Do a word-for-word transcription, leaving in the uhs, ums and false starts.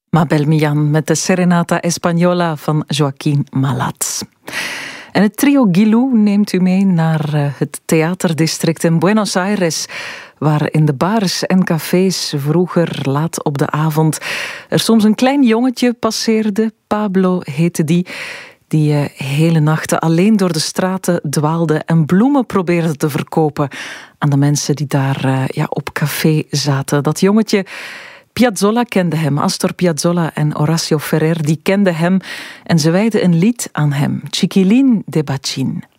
Mabel Millán met de Serenata Española van Joaquín Malat. En het trio Guilou neemt u mee naar het theaterdistrict in Buenos Aires, waar in de bars en cafés vroeger laat op de avond er soms een klein jongetje passeerde. Pablo heette die, die uh, hele nachten alleen door de straten dwaalde en bloemen probeerde te verkopen aan de mensen die daar uh, ja, op café zaten. Dat jongetje, Piazzolla kende hem, Astor Piazzolla en Horacio Ferrer, die kenden hem en ze wijden een lied aan hem, Chiquilín de Bachín.